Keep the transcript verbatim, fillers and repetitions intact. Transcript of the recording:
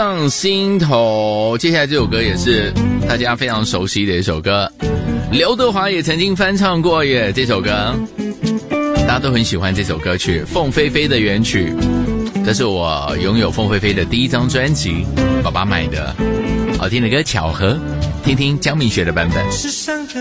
上心头。接下来这首歌也是大家非常熟悉的一首歌，刘德华也曾经翻唱过耶。这首歌大家都很喜欢这首歌曲，凤飞飞的原曲。这是我拥有凤飞飞的第一张专辑，爸爸买的，好听的歌巧合，听听江明学的版本。